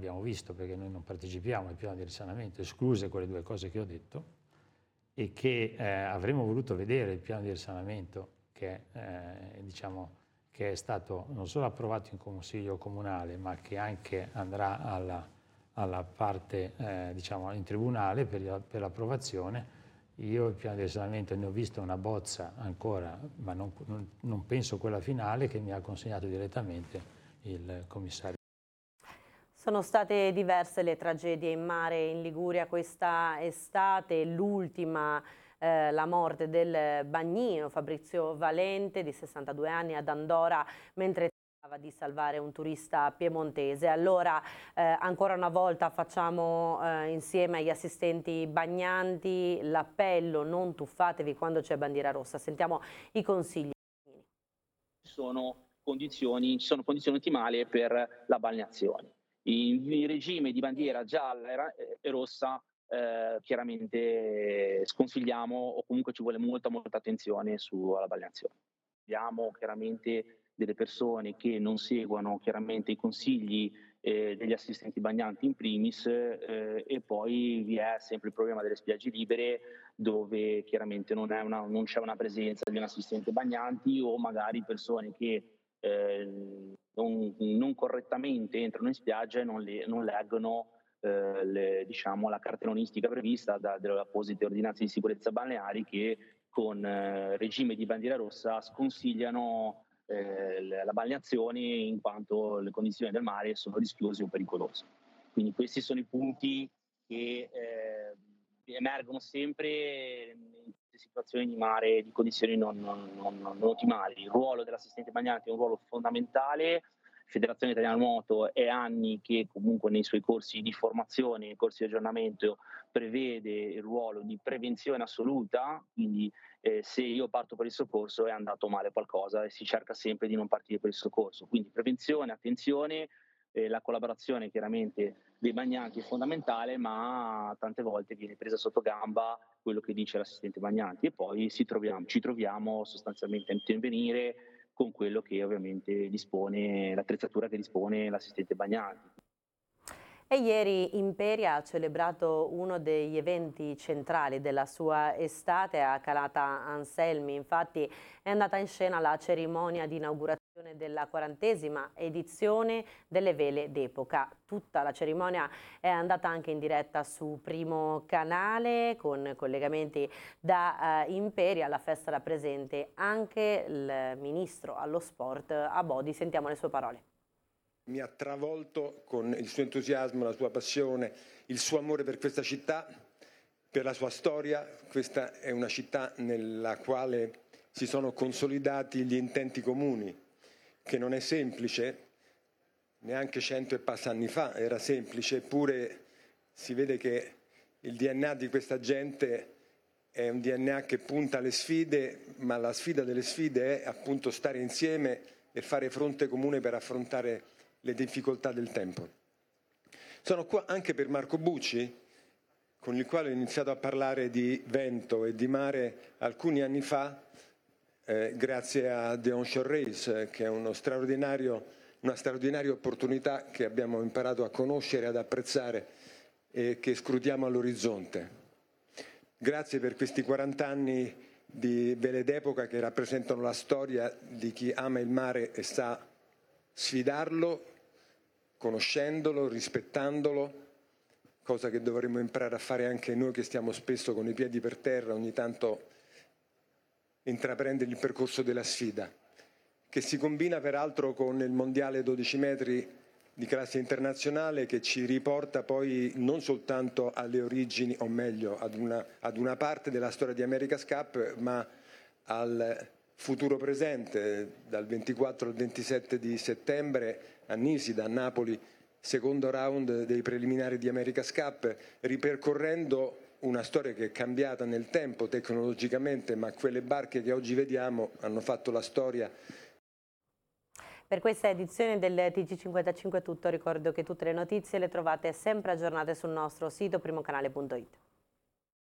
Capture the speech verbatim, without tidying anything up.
abbiamo visto, perché noi non partecipiamo al piano di risanamento, escluse quelle due cose che ho detto, e che eh, avremmo voluto vedere il piano di risanamento che, eh, diciamo, che è stato non solo approvato in Consiglio Comunale, ma che anche andrà alla, alla parte, eh, diciamo, in tribunale per, per l'approvazione. Io il piano di risanamento ne ho visto una bozza ancora, ma non, non, non penso quella finale, che mi ha consegnato direttamente il commissario. Sono state diverse le tragedie in mare in Liguria questa estate, l'ultima eh, la morte del bagnino Fabrizio Valente di sessantadue anni ad Andora mentre tentava di salvare un turista piemontese. Allora eh, ancora una volta facciamo eh, insieme agli assistenti bagnanti l'appello: non tuffatevi quando c'è bandiera rossa. Sentiamo i consigli. Sono condizioni, ci sono condizioni ottimali per la balneazione. In, in regime di bandiera gialla e rossa eh, chiaramente sconsigliamo, o comunque ci vuole molta molta attenzione sulla balneazione. Abbiamo chiaramente delle persone che non seguono chiaramente i consigli eh, degli assistenti bagnanti in primis, eh, e poi vi è sempre il problema delle spiagge libere, dove chiaramente non, è una, non c'è una presenza di un assistente bagnanti, o magari persone che eh, non, non correttamente entrano in spiaggia e non, le, non leggono eh, le, diciamo, la cartellonistica prevista da, dalle apposite ordinanze di sicurezza balneari, che con eh, regime di bandiera rossa sconsigliano eh, la balneazione in quanto le condizioni del mare sono rischiose o pericolose. Quindi questi sono i punti che eh, emergono sempre in situazioni di mare, di condizioni non, non, non, non ottimali. Il ruolo dell'assistente bagnante è un ruolo fondamentale. Federazione Italiana Nuoto è anni che comunque nei suoi corsi di formazione, nei corsi di aggiornamento, prevede il ruolo di prevenzione assoluta, quindi eh, se io parto per il soccorso è andato male qualcosa e si cerca sempre di non partire per il soccorso. Quindi prevenzione, attenzione, eh, la collaborazione chiaramente dei bagnanti è fondamentale, ma tante volte viene presa sotto gamba quello che dice l'assistente bagnanti, e poi si troviamo, ci troviamo sostanzialmente a intervenire con quello che ovviamente dispone, l'attrezzatura che dispone l'assistente bagnanti. E ieri Imperia ha celebrato uno degli eventi centrali della sua estate a Calata Anselmi. Infatti è andata in scena la cerimonia di inaugurazione della quarantesima edizione delle Vele d'Epoca. Tutta la cerimonia è andata anche in diretta su Primo Canale, con collegamenti da uh, Imperia. Alla festa era presente anche il ministro allo sport Abodi. Sentiamo le sue parole. Mi ha travolto con il suo entusiasmo, la sua passione, il suo amore per questa città, per la sua storia. Questa è una città nella quale si sono consolidati gli intenti comuni, che non è semplice, neanche cento e passa anni fa era semplice, eppure si vede che il D N A di questa gente è un D N A che punta alle sfide, ma la sfida delle sfide è appunto stare insieme e fare fronte comune per affrontare le difficoltà del tempo. Sono qua anche per Marco Bucci, con il quale ho iniziato a parlare di vento e di mare alcuni anni fa, eh, grazie a The Onshore Race, che è uno straordinario, una straordinaria opportunità che abbiamo imparato a conoscere e ad apprezzare e che scrutiamo all'orizzonte. Grazie per questi quaranta anni di Vele d'Epoca, che rappresentano la storia di chi ama il mare e sa sfidarlo, conoscendolo, rispettandolo, cosa che dovremmo imparare a fare anche noi che stiamo spesso con i piedi per terra, ogni tanto intraprendere il percorso della sfida, che si combina peraltro con il mondiale dodici metri di classe internazionale, che ci riporta poi non soltanto alle origini, o meglio ad una, ad una parte della storia di America's Cup, ma al futuro presente, dal ventiquattro al ventisette di settembre a Nisida, a Napoli, secondo round dei preliminari di America's Cup, ripercorrendo una storia che è cambiata nel tempo tecnologicamente, ma quelle barche che oggi vediamo hanno fatto la storia. Per questa edizione del T G cinquantacinque è tutto. Ricordo che tutte le notizie le trovate sempre aggiornate sul nostro sito primocanale punto it.